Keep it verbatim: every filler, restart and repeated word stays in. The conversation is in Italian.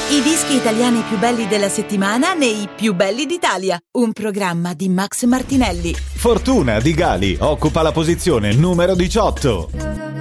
I dischi italiani più belli della settimana nei Più belli d'Italia, un programma di Max Martinelli. Fortuna di Gali occupa la posizione numero diciotto.